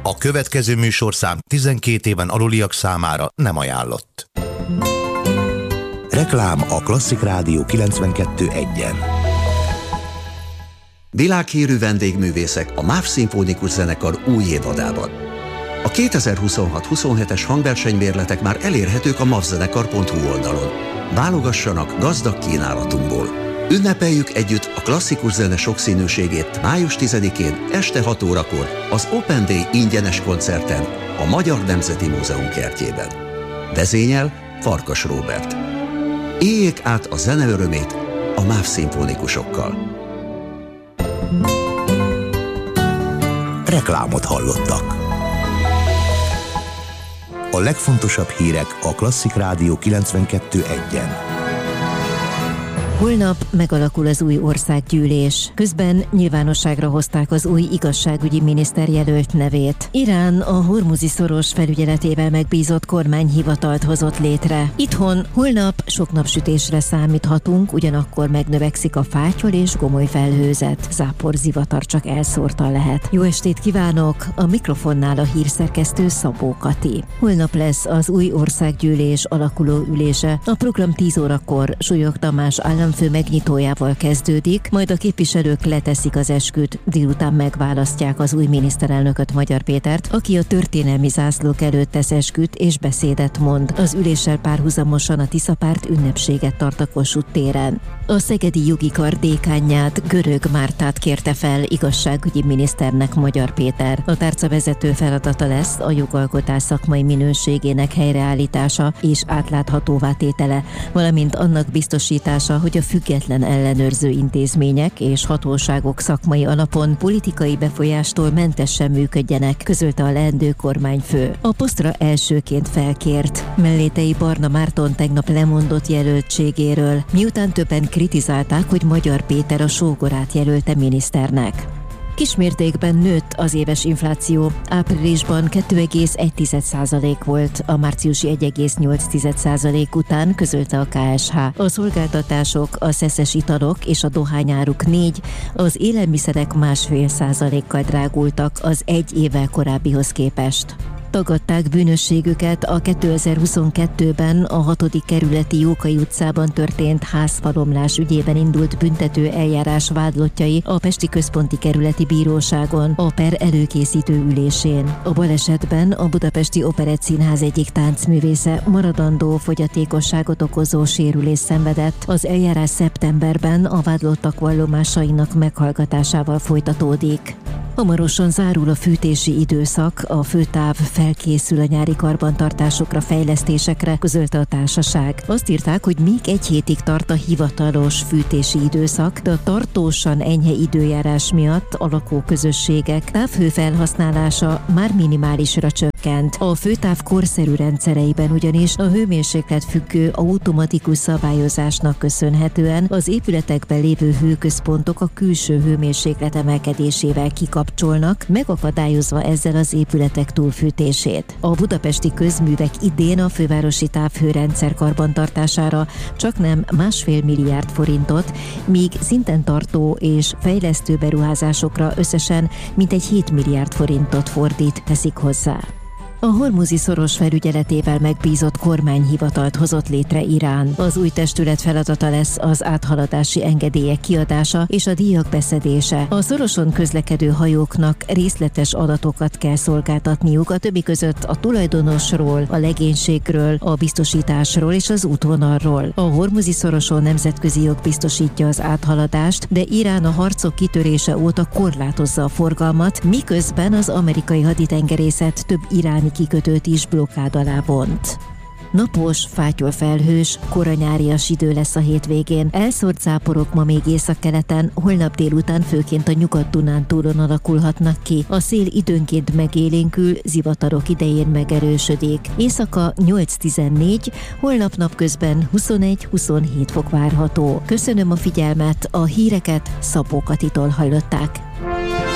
A következő műsorszám 12 éven aluliak számára nem ajánlott. Reklám a Klasszik Rádió 92.1-en. Világhírű vendégművészek a MÁV Szimfonikus Zenekar új évadában. A 2026-27-es hangversenymérletek már elérhetők a mavzenekar.hu oldalon. Válogassanak gazdag kínálatunkból. Ünnepeljük együtt a klasszikus zene sokszínűségét május 10-én este 6 órakor az Open Day ingyenes koncerten a Magyar Nemzeti Múzeum kertjében. Vezényel Farkas Róbert. Éljék át a zene örömét a MÁV szimfonikusokkal. Reklámot hallottak. A legfontosabb hírek a Klasszik Rádió 92.1-en. Holnap megalakul az új országgyűlés. Közben nyilvánosságra hozták az új igazságügyi miniszter jelölt nevét. Irán a Hormuzi-szoros felügyeletével megbízott kormányhivatalt hozott létre. Itthon holnap sok napsütésre számíthatunk, ugyanakkor megnövekszik a fátyol és gomoly felhőzet. Záporzivatar csak elszórtan lehet. Jó estét kívánok! A mikrofonnál a hírszerkesztő Szabó Kati. Holnap lesz az új országgyűlés alakuló ülése. A program 10 órakor Súlyog Tamás államfő megnyitójával kezdődik, majd a képviselők leteszik az esküt, délután megválasztják az új miniszterelnököt, Magyar Pétert, aki a történelmi zászlók előtt tesz esküt és beszédet mond. Az üléssel párhuzamosan a Tiszapárt ünnepséget tart a Kossuth téren. A szegedi jogi kar dékánját, Görög Mártát kérte fel igazságügyi miniszternek Magyar Péter. A tárca vezető feladata lesz a jogalkotás szakmai minőségének helyreállítása és átláthatóvá tétele, valamint annak biztosítása, hogy a független ellenőrző intézmények és hatóságok szakmai alapon politikai befolyástól mentesen működjenek, közölte a leendő kormányfő. A posztra elsőként felkért. Mellétei Barna Márton tegnap lemondott jelöltségéről, miután többen kritizálták, hogy Magyar Péter a sógorát jelölte miniszternek. Kismértékben nőtt az éves infláció. Áprilisban 2,1% volt, a márciusi 1,8% után, közölte a KSH. A szolgáltatások, a szeszes italok és a dohányáruk 4%, az élelmiszerek 1,5%-kal drágultak az egy évvel korábbihoz képest. Tagadták bűnösségüket a 2022-ben a 6. kerületi Jókai utcában történt házfalomlás ügyében indult büntető eljárás vádlottjai a Pesti Központi Kerületi Bíróságon a per előkészítő ülésén. A balesetben a Budapesti Operettszínház egyik táncművésze maradandó fogyatékosságot okozó sérülést szenvedett. Az eljárás szeptemberben a vádlottak vallomásainak meghallgatásával folytatódik. Hamarosan zárul a fűtési időszak, a főtáv felkészül a nyári karbantartásokra, fejlesztésekre, közölte a társaság. Azt írták, hogy még egy hétig tart a hivatalos fűtési időszak, de a tartósan enyhe időjárás miatt a lakóközösségek távhőfelhasználása már minimálisra csökkent. A főtáv korszerű rendszereiben ugyanis a hőmérséklet függő automatikus szabályozásnak köszönhetően az épületekben lévő hőközpontok a külső hőmérséklet emelkedésével kikapcsolnak, megakadályozva ezzel az épületek túlfűtését. A budapesti közművek idén a fővárosi távhőrendszer karbantartásására csaknem 1,5 milliárd forintot, míg szinten tartó és fejlesztő beruházásokra összesen mintegy 7 milliárd forintot fordít, teszik hozzá. A Hormuzi-szoros felügyeletével megbízott kormányhivatalt hozott létre Irán. Az új testület feladata lesz az áthaladási engedélyek kiadása és a díjak beszedése. A szoroson közlekedő hajóknak részletes adatokat kell szolgáltatniuk, a többi között a tulajdonosról, a legénységről, a biztosításról és az útvonalról. A Hormuzi-szoroson nemzetközi jog biztosítja az áthaladást, de Irán a harcok kitörése óta korlátozza a forgalmat, miközben az amerikai haditengerészet több iráni kikötőt is blokkád alá vont. Napos, fátyolfelhős, kora nyárias idő lesz a hétvégén. Elszórt záporok ma még északkeleten, holnap délután főként a Nyugat-Dunántúlon alakulhatnak ki. A szél időnként megélénkül, zivatarok idején megerősödik. Éjszaka 8-14, holnap napközben 21-27 fok várható. Köszönöm a figyelmet, a híreket Szabó Katitól hallották.